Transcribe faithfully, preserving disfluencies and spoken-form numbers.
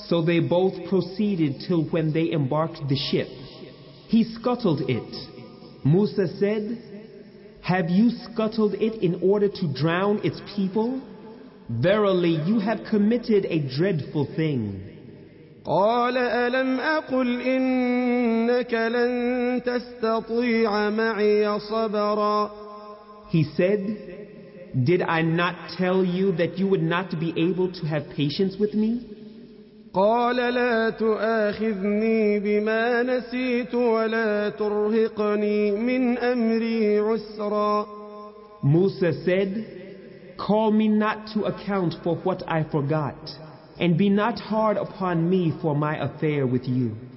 So they both proceeded till when they embarked the ship. He scuttled it. Musa said, "Have you scuttled it in order to drown its people? Verily, you have committed a dreadful thing." قال ألم أقل إنك لن تستطيع معي صبرا. He said, "Did I not tell you that you would not be able to have patience with me?" قال لا تؤاخذني بما نسيت ولا ترهقني من أمري عسرا. Musa said, "Call me not to account for what I forgot, and be not hard upon me for my affair with you."